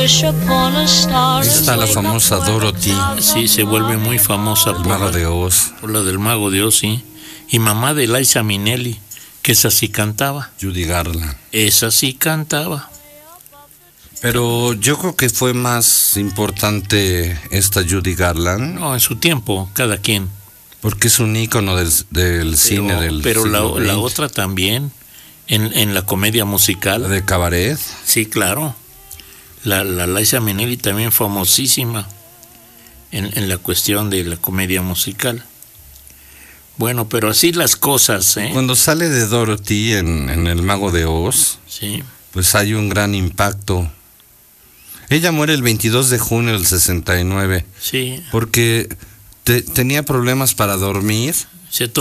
Está la famosa Dorothy, Sí, se vuelve muy famosa el por mago la, de Oz. por la del Mago de Oz, sí. Y mamá de Liza Minnelli, que esa sí cantaba. Judy Garland. Esa sí cantaba. Pero yo creo que fue más importante esta Judy Garland, No, en su tiempo, cada quien. porque es un ícono del cine del Pero siglo la XX. otra también, en la comedia musical. La de Cabaret. Sí, claro. La Liza Minnelli también famosísima en la cuestión de la comedia musical. Bueno, pero así las cosas, ¿eh? Cuando sale de Dorothy en El Mago de Oz, Sí. pues hay un gran impacto. Ella muere el 22 de junio del 69, Sí, porque tenía problemas para dormir. se